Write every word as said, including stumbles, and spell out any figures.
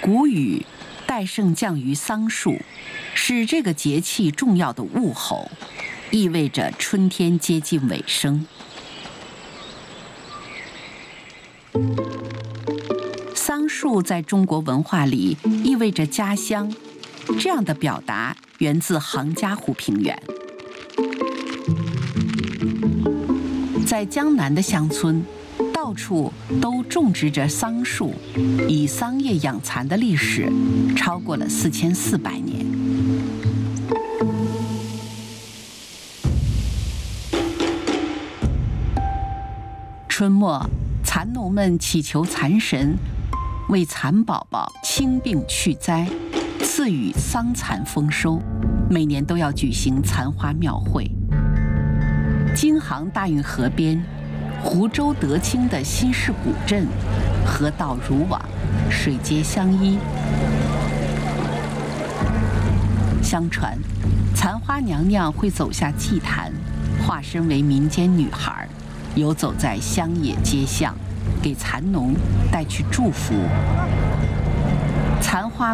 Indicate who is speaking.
Speaker 1: 谷雨代盛降于桑树，是这个节气重要的物候，意味着春天接近尾声。桑树在中国文化里意味着家乡，这样的表达源自杭嘉湖平原。在江南的乡村，到处都种植着桑树，以桑叶养蚕的历史超过了四千四百年。春末，蚕农们祈求蚕神为蚕宝宝清病去灾，赐予桑蚕丰收，每年都要举行蚕花庙会。京杭大运河边，湖州德清的新市古镇，河道如网，水街相依。相传，蚕花娘娘会走下祭坛，化身为民间女孩，游走在乡野街巷，给蚕农带去祝福。蚕花